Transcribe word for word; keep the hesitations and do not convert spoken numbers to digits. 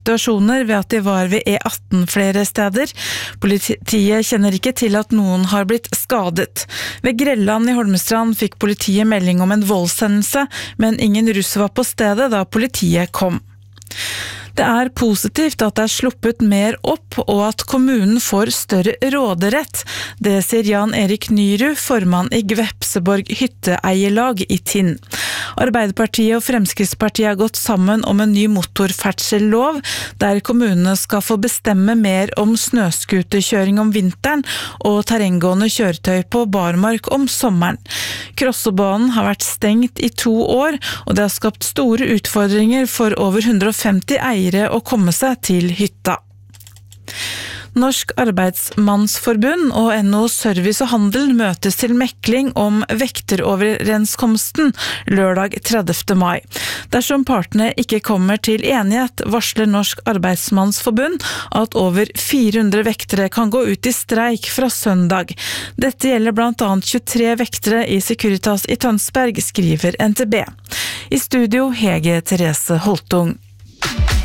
situasjoner ved at de var ved E atten flere steder. Politiet kjenner ikke til at noen har blitt skadet. Ved Grelland i Holmestrand fikk politiet melding om en voldshendelse, men ingen russ var på stedet da politiet kom. Det er positivt at det er sluppet mer opp, og at kommunen får større råderett. Det sier Jan Erik Nyrud, formann i Gvepseborg hytteeierlag i Tinn. Arbeiderpartiet og Fremskrittspartiet har gått sammen om en ny motorferdsellov, der kommunene skal få bestemme mer om snøskuterkjøring om vinteren og terrenggående kjøretøy på barmark om sommeren. Krossebanen har vært stengt i to år, og det har skapt store utfordringer for over hundre og femti eiere å komme seg til hytta. Norsk Arbeidsmannsforbund og N H O Service og Handel møtes til mekling om vekteroverenskomsten lørdag tredivte mai. Dersom partene ikke kommer til enighet, varsler Norsk Arbeidsmannsforbund at over fire hundre vektere kan gå ut i streik fra søndag. Dette gjelder blant annet tjuetre vektere i Securitas i Tønsberg, skriver N T B. I studio Hege Therese Holtung.